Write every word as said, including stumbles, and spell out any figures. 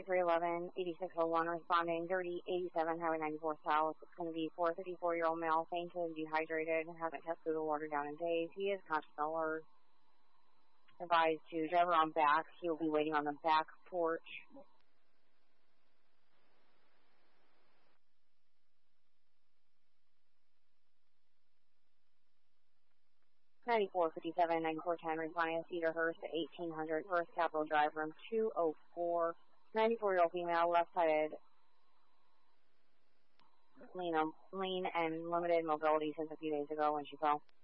nine three one one, eight six oh one, responding thirty eighty-seven, Highway ninety-four South. It's going to be for a fifty-four-year-old male, fainted, dehydrated, hasn't kept food or water down in days. He is conscious and alert. Advised to driver on back. He will be waiting on the back porch. ninety-four fifty-seven, ninety-four ten, responding to Cedarhurst at eighteen hundred, First Capitol Drive, room two oh four. ninety-four-year-old female, left-sided, lean, lean and limited mobility since a few days ago when she fell.